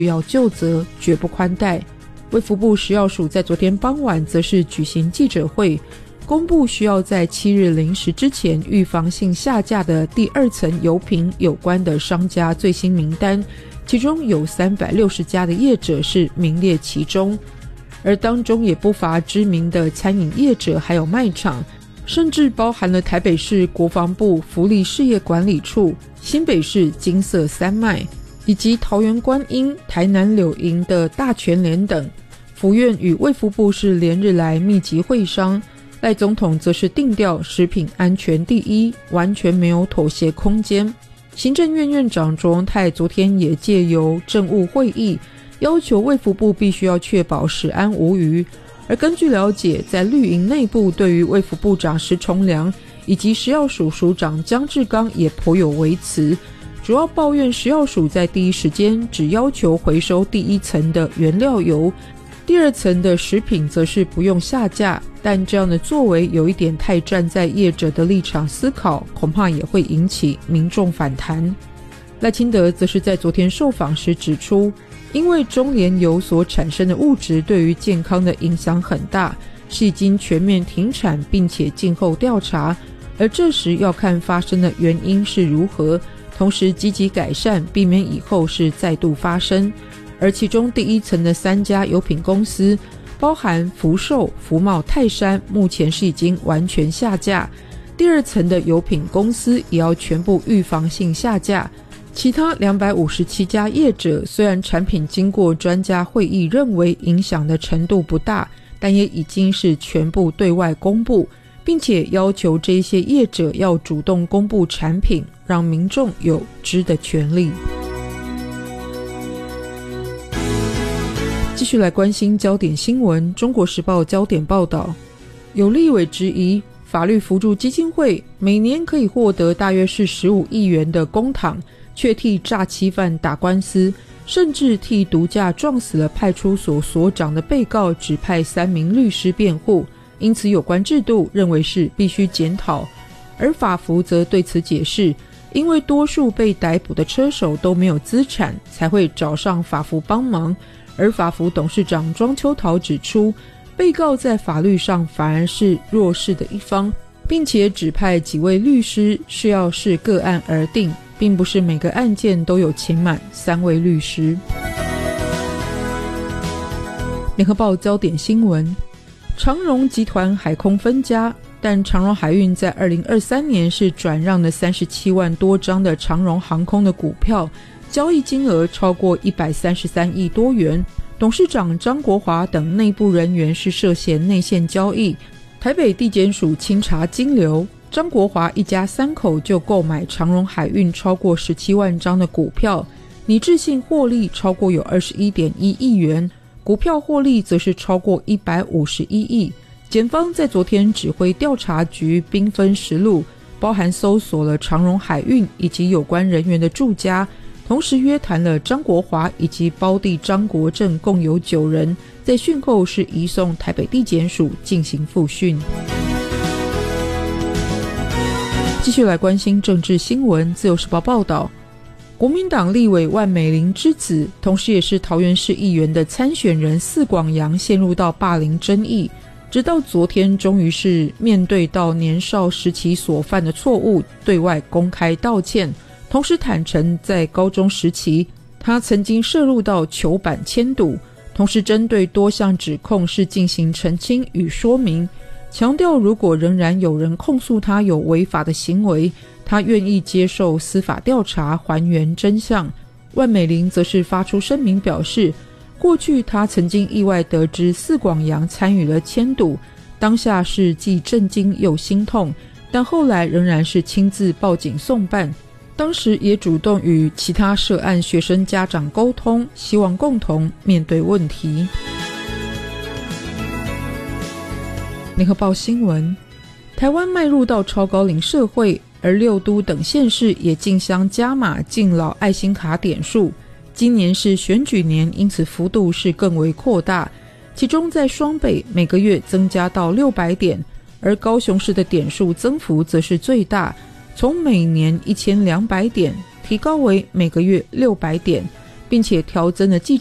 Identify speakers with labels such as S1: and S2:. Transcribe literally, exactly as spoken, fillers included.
S1: 要究责，绝不宽待。卫福部食药署在昨天傍晚则是举行记者会，公布需要在七日零时之前预防性下架的第二层油品有关的商家最新名单，其中有三百六十家的业者是名列其中，而当中也不乏知名的餐饮业者还有卖场，甚至包含了台北市国防部福利事业管理处、新北市金色三卖以及桃园观音、台南柳营的大全联等。府院与卫福部是连日来密集会商，赖总统则是定调食品安全第一，完全没有妥协空间。行政院院长卓荣泰昨天也借由政务会议要求卫福部必须要确保食安无虞，而根据了解，在绿营内部对于卫福部长石崇良以及食药署署长江志刚也颇有微词，主要抱怨食药署在第一时间只要求回收第一层的原料油，第二层的食品则是不用下架，但这样的作为有一点太站在业者的立场思考，恐怕也会引起民众反弹。赖清德则是在昨天受访时指出，因为中联油所产生的物质对于健康的影响很大，是已经全面停产并且静候调查，而这时要看发生的原因是如何，同时积极改善，避免以后是再度发生。而其中第一层的三家油品公司，包含福寿、福茂、泰山，目前是已经完全下架，第二层的油品公司也要全部预防性下架。其他两百五十七家业者虽然产品经过专家会议认为影响的程度不大，但也已经是全部对外公布，并且要求这些业者要主动公布产品，让民众有知的权利。继续来关心焦点新闻，中国时报焦点报道，有立委质疑法律扶助基金会每年可以获得大约是十五亿元的公帑，却替诈欺犯打官司，甚至替毒驾撞死了派出所所长的被告指派三名律师辩护，因此有关制度认为是必须检讨。而法扶则对此解释，因为多数被逮捕的车手都没有资产，才会找上法扶帮忙。而法扶董事长庄秋桃指出，被告在法律上反而是弱势的一方，并且指派几位律师是要视个案而定，并不是每个案件都有请满三位律师。联合报焦点新闻，长荣集团海空分家，但长荣海运在二零二三年是转让了三十七万多张的长荣航空的股票，交易金额超过一百三十三亿多元，董事长张国华等内部人员是涉嫌内线交易，台北地检署清查金流，张国华一家三口就购买长荣海运超过十七万张的股票，拟制性获利超过有 二十一点一亿元，股票获利则是超过一百五十一亿。检方在昨天指挥调查局兵分十路，包含搜索了长荣海运以及有关人员的住家，同时约谈了张国华以及胞弟张国正共有九人，在讯后是移送台北地检署进行复讯。继续来关心政治新闻，自由时报报道，国民党立委万美玲之子，同时也是桃园市议员的参选人四广阳陷入到霸凌争议，直到昨天终于是面对到年少时期所犯的错误，对外公开道歉，同时坦诚在高中时期他曾经涉入到球板签赌，同时针对多项指控是进行澄清与说明，强调如果仍然有人控诉他有违法的行为，他愿意接受司法调查还原真相。万美玲则是发出声明表示，过去他曾经意外得知四广阳参与了签赌，当下是既震惊又心痛，但后来仍然是亲自报警送办，当时也主动与其他涉案学生家长沟通，希望共同面对问题。联合报新闻，台湾迈入到超高龄社会，而六都等县市也竞相加码敬老爱心卡点数，今年是选举年，因此幅度是更为扩大，其中在双北每个月增加到六百点，而高雄市的点数增幅则是最大，从每年一千两百点提高为每个月六百点， 并且调增了计